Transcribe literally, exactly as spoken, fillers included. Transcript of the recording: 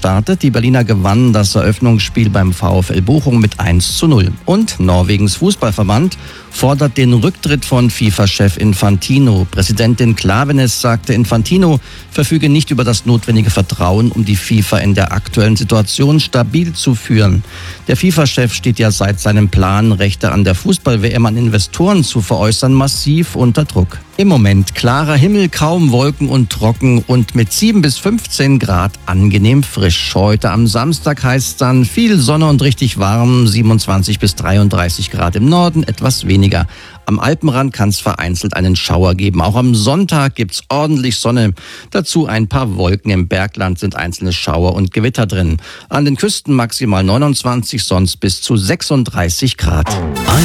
gestartet. Die Berliner gewannen das Eröffnungsspiel beim VfL Bochum mit eins zu null. Und Norwegens Fußballverband fordert den Rücktritt von FIFA-Chef Infantino. Präsidentin Klaveness sagte, Infantino verfüge nicht über das notwendige Vertrauen, um die FIFA in der aktuellen Situation stabil zu führen. Der FIFA-Chef steht ja seit seinem Plan, Rechte an der Fußball-W M an Investoren zu veräußern, massiv unter Druck. Im Moment klarer Himmel, kaum Wolken und trocken und mit sieben bis fünfzehn Grad angenehm frisch. Heute am Samstag heißt es dann viel Sonne und richtig warm, siebenundzwanzig bis dreiunddreißig Grad im Norden, etwas weniger. Am Alpenrand kann es vereinzelt einen Schauer geben. Auch am Sonntag gibt's ordentlich Sonne. Dazu ein paar Wolken. Im Bergland sind einzelne Schauer und Gewitter drin. An den Küsten maximal neunundzwanzig, sonst bis zu sechsunddreißig Grad.